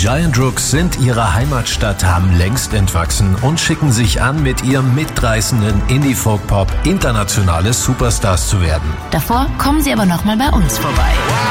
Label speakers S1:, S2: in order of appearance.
S1: Giant Rooks sind ihrer Heimatstadt Hamm längst entwachsen und schicken sich an, mit ihrem mitreißenden Indie-Folk-Pop internationale Superstars zu werden.
S2: Davor kommen sie aber nochmal bei uns vorbei.